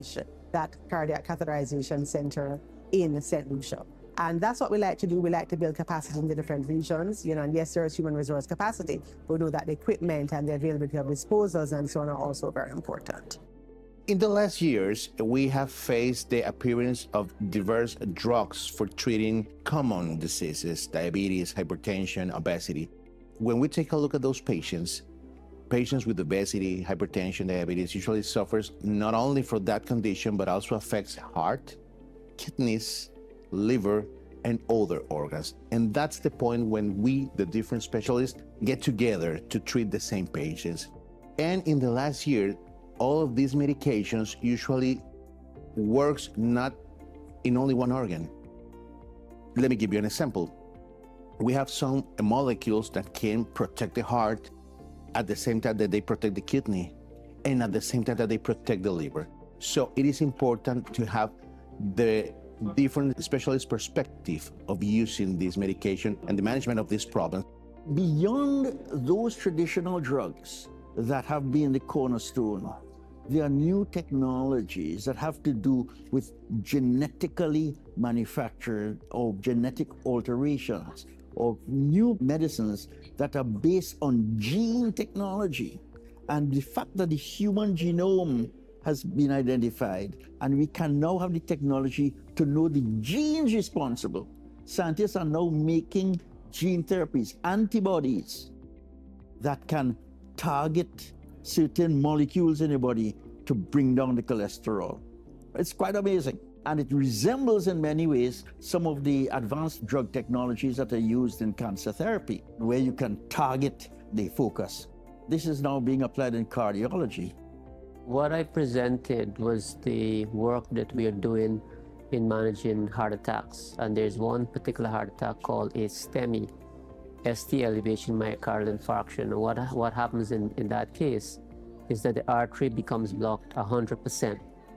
that cardiac catheterization center in St. Lucia. And that's what we like to do. We like to build capacity in the different regions, and yes, there is human resource capacity, but we know that the equipment and the availability of disposals and so on are also very important. In the last years, we have faced the appearance of diverse drugs for treating common diseases, diabetes, hypertension, obesity. When we take a look at those patients with obesity, hypertension, diabetes usually suffers not only for that condition, but also affects heart, kidneys, liver, and other organs. And that's the point when we, the different specialists, get together to treat the same patients. And in the last year, all of these medications usually works not in only one organ. Let me give you an example. We have some molecules that can protect the heart at the same time that they protect the kidney and at the same time that they protect the liver. So it is important to have the different specialist perspective of using this medication and the management of this problem. Beyond those traditional drugs that have been the cornerstone, there are new technologies that have to do with genetically manufactured or genetic alterations or new medicines that are based on gene technology. And the fact that the human genome has been identified and we can now have the technology to know the genes responsible. Scientists are now making gene therapies, antibodies that can target certain molecules in the body to bring down the cholesterol. It's quite amazing. And it resembles in many ways some of the advanced drug technologies that are used in cancer therapy, where you can target the focus. This is now being applied in cardiology. What I presented was the work that we are doing in managing heart attacks. And there's one particular heart attack called a STEMI, ST elevation myocardial infarction. And what happens in that case is that the artery becomes blocked 100%.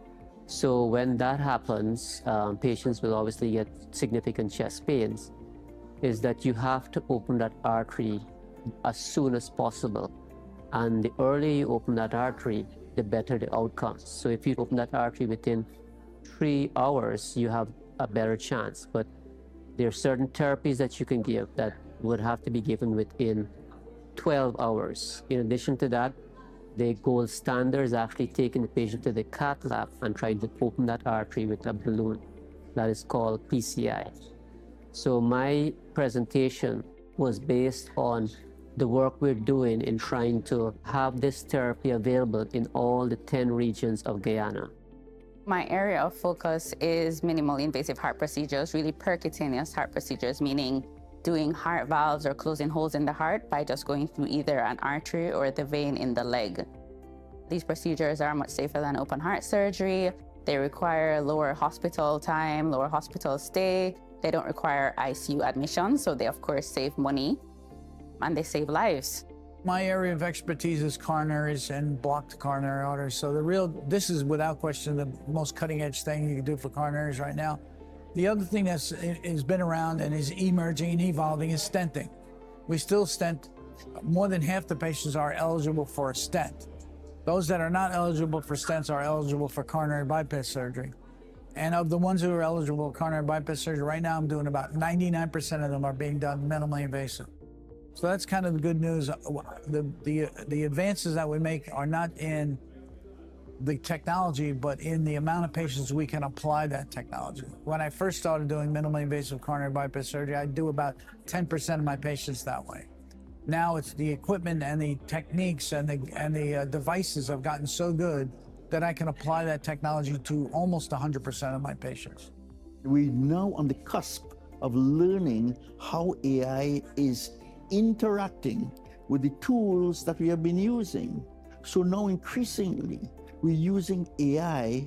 So when that happens, patients will obviously get significant chest pains, is that you have to open that artery as soon as possible. And the earlier you open that artery, the better the outcomes. So if you open that artery within 3 hours, you have a better chance. But there are certain therapies that you can give that would have to be given within 12 hours. In addition to that, the gold standard is actually taking the patient to the cath lab and trying to open that artery with a balloon. That is called PCI. So my presentation was based on the work we're doing in trying to have this therapy available in all the 10 regions of Guyana. My area of focus is minimally invasive heart procedures, really percutaneous heart procedures, meaning doing heart valves or closing holes in the heart by just going through either an artery or the vein in the leg. These procedures are much safer than open heart surgery. They require lower hospital time, lower hospital stay. They don't require ICU admission, so they of course save money and they save lives. My area of expertise is coronaries and blocked coronary arteries. So this is without question the most cutting edge thing you can do for coronaries right now. The other thing that's been around and is emerging and evolving is stenting. We still stent. More than half the patients are eligible for a stent. Those that are not eligible for stents are eligible for coronary bypass surgery. And of the ones who are eligible for coronary bypass surgery, right now I'm doing about 99% of them are being done minimally invasive. So that's kind of the good news. The advances that we make are not in the technology, but in the amount of patients we can apply that technology. When I first started doing minimally invasive coronary bypass surgery, I'd do about 10% of my patients that way. Now it's the equipment and the techniques and the devices have gotten so good that I can apply that technology to almost 100% of my patients. We're now on the cusp of learning how AI is interacting with the tools that we have been using. So now increasingly, we're using AI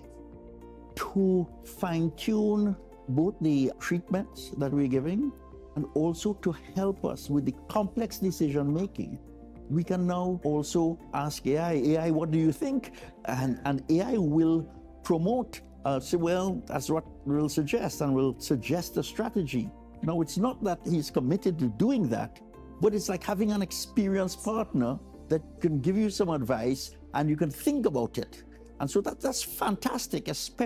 to fine-tune both the treatments that we're giving and also to help us with the complex decision-making. We can now also ask AI, what do you think? And AI will promote, say, well, that's what we'll suggest, and we'll suggest a strategy. Now, it's not that he's committed to doing that, but it's like having an experienced partner that can give you some advice and you can think about it. And so that's fantastic, especially